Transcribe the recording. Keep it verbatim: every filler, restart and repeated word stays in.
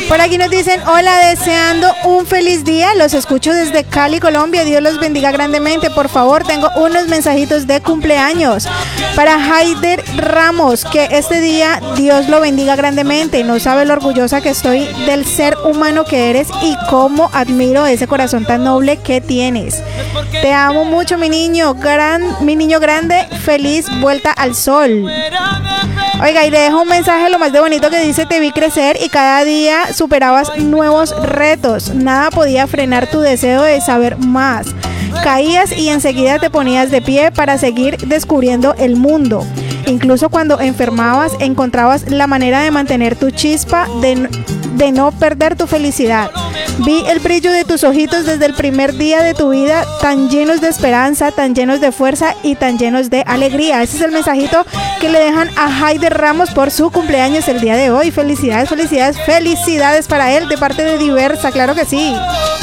Por aquí nos dicen, hola, deseando un feliz día. Los escucho desde Cali, Colombia. Dios los bendiga grandemente. Por favor, tengo unos mensajitos de cumpleaños para Haider Ramos, que este día Dios lo bendiga grandemente. No sabe lo orgullosa que estoy del ser humano que eres y cómo admiro ese corazón tan noble que tienes. Te amo mucho, mi niño, gran, mi niño grande. Feliz vuelta al sol. Oiga, y le dejo un mensaje lo más de bonito que dice: te vi crecer y cada día superabas nuevos retos. Nada podía frenar tu deseo de saber más. Caías y enseguida te ponías de pie para seguir descubriendo el mundo. Incluso cuando enfermabas, encontrabas la manera de mantener tu chispa, de, de no perder tu felicidad. Vi el brillo de tus ojitos desde el primer día de tu vida, tan llenos de esperanza, tan llenos de fuerza y tan llenos de alegría. Ese es el mensajito que le dejan a Haider Ramos por su cumpleaños el día de hoy. Felicidades, felicidades, felicidades para él de parte de Diversa, claro que sí.